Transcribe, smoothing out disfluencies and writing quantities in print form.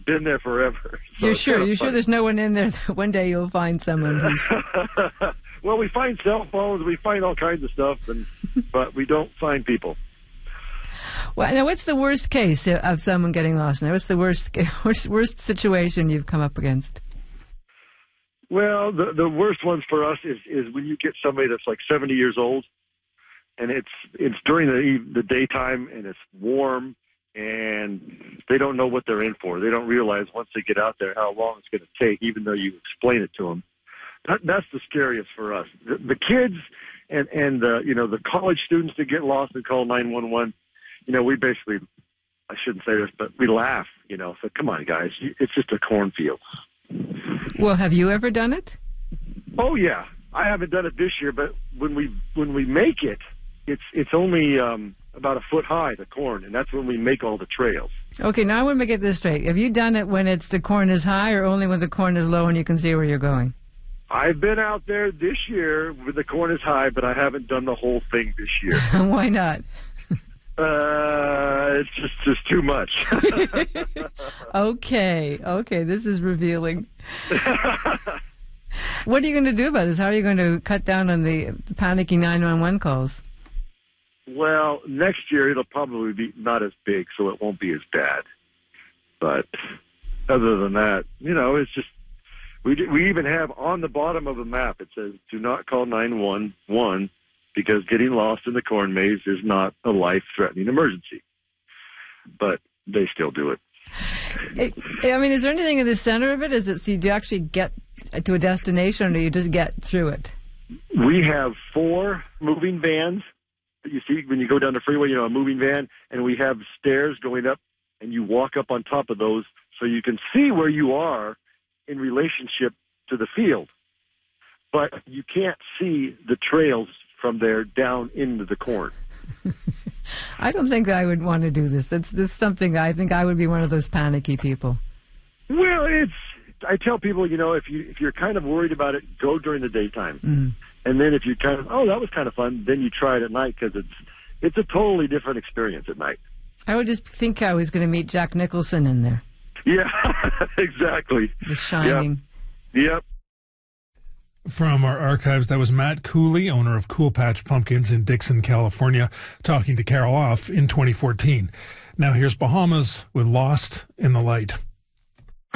been there forever. So You're sure? You're sure there's no one in there that one day you'll find someone who's... Well, we find cell phones, we find all kinds of stuff, but we don't find people. Well, now, what's the worst case of someone getting lost? Now, what's the worst situation you've come up against? Well, the worst ones for us is when you get somebody that's like 70 years old, and it's during the daytime, and it's warm, and they don't know what they're in for. They don't realize once they get out there how long it's going to take, even though you explain it to them. That's the scariest for us. The kids and the college students that get lost and call 911. We basically, I shouldn't say this, but we laugh. So come on, guys, it's just a cornfield. Well, have you ever done it? Oh yeah, I haven't done it this year, but when we make it, it's only about a foot high, the corn, and that's when we make all the trails. Okay, now I want to get this straight. Have you done it when the corn is high, or only when the corn is low and you can see where you're going? I've been out there this year when the corn is high, but I haven't done the whole thing this year. Why not? It's just too much. Okay, this is revealing. What are you going to do about this? How are you going to cut down on the panicky 911 calls? Well, next year it'll probably be not as big, so it won't be as bad. But other than that, it's just, we even have on the bottom of the map, it says, do not call 911 because getting lost in the corn maze is not a life-threatening emergency. But they still do it. Is there anything in the center of it? Is it so you actually get to a destination, or do you just get through it? We have 4 moving vans that you see when you go down the freeway, a moving van, and we have stairs going up, and you walk up on top of those so you can see where you are in relationship to the field. But you can't see the trails from there down into the corn. I don't think I would want to do this. This is something I think I would be one of those panicky people. Well, I tell people, if you're kind of worried about it, go during the daytime. Mm. And then if you that was kind of fun, then you try it at night because it's a totally different experience at night. I would just think I was going to meet Jack Nicholson in there. Yeah, exactly. The Shining. Yep. From our archives, that was Matt Cooley, owner of Cool Patch Pumpkins in Dixon, California, talking to Carol Off in 2014. Now here's Bahamas with Lost in the Light.